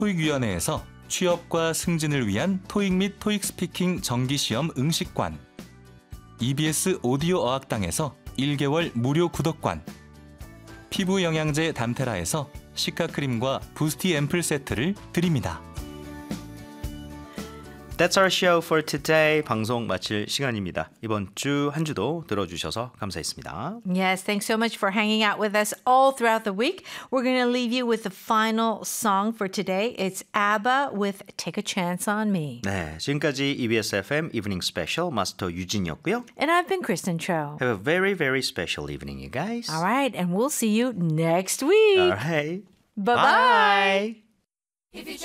토익위원회에서 취업과 승진을 위한 토익 및 토익 스피킹 정기시험 응시관, EBS 오디오 어학당에서 1개월 무료 구독관, 피부 영양제 담테라에서 시카크림과 부스티 앰플 세트를 드립니다. That's our show for today. 방송 마칠 시간입니다. 이번 주 한 주도 들어주셔서 감사했습니다. Yes, thanks so much for hanging out with us all throughout the week. We're going to leave you with the final song for today. It's ABBA with Take a Chance on Me. 네, 지금까지 EBS FM Evening Special 마스터 유진이었고요. And I've been Kristen Cho. Have a very, very special evening, you guys. All right, and we'll see you next week. All right. Bye-bye. Bye.